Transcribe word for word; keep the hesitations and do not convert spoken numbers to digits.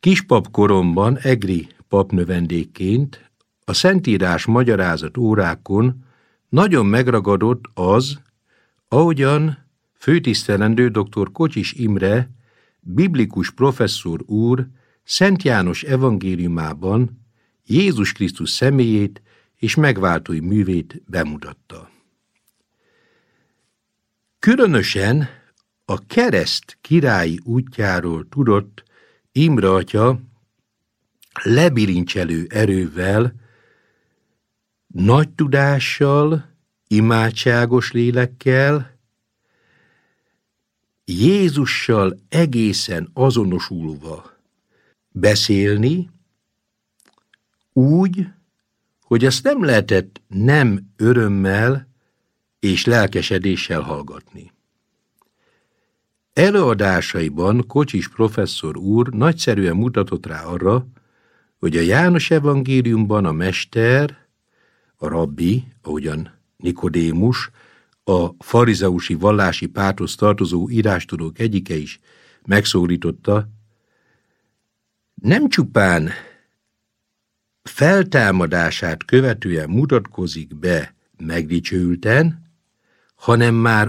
Kispap koromban egri papnövendékként a Szentírás magyarázat órákon nagyon megragadott az, ahogyan főtisztelendő dr. Kocsis Imre, biblikus professzor úr Szent János evangéliumában Jézus Krisztus személyét és megváltói művét bemutatta. Különösen a kereszt királyi útjáról tudott Imre atya lebilincselő erővel, nagy tudással, imádságos lélekkel, Jézussal egészen azonosulva beszélni, úgy, hogy azt nem lehetett nem örömmel és lelkesedéssel hallgatni. Előadásaiban Kocsis professzor úr nagyszerűen mutatott rá arra, hogy a János evangéliumban a mester, a rabbi, ahogyan Nikodémus, a farizeusi vallási párthoz tartozó írástudók egyike is megszólította, nem csupán feltámadását követően mutatkozik be megdicsőülten, hanem már